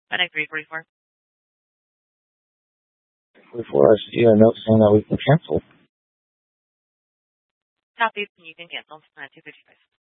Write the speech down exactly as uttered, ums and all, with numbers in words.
Medic three forty-four. Before I see a note saying that we can cancel. Copy. You can cancel. Uh, two fifty-five.